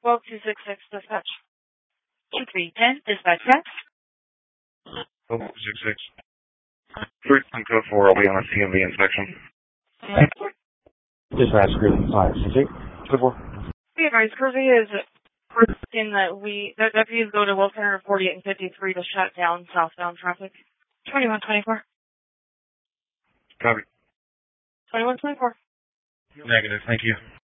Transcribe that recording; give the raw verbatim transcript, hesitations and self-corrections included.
twelve two six six, dispatch. two three one zero, dispatch Rex. twelve two six six. three one code four, I'll be on a C M V inspection. Dispatch group five six eight. Code four. Be advised, Cruzy is in that we, the deputies go to Wilson forty-eight and fifty-three to shut down southbound traffic. twenty-one twenty-four. Copy. twenty-one twenty-four. Negative, thank you.